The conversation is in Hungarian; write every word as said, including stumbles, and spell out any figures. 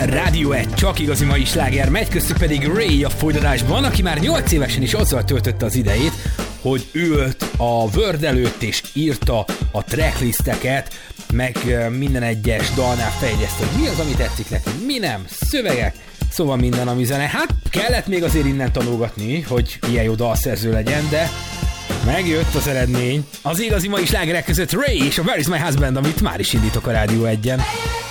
Rádió egy, csak igazi mai sláger, megy köztük pedig Ray a folytatásban, aki már nyolc évesen is azzal töltötte az idejét, hogy ült a Word előtt és írta a tracklisteket, meg minden egyes dalnál fejlesztő, hogy mi az, ami tetszik neki, mi nem, szövegek, szóval minden, ami zene. Hát kellett még azért innen tanulgatni, hogy ilyen jó dalszerző legyen, de megjött az eredmény. Az igazi mai slágerek között Ray és a Where is my husband, amit már is indítok a Rádió egyen.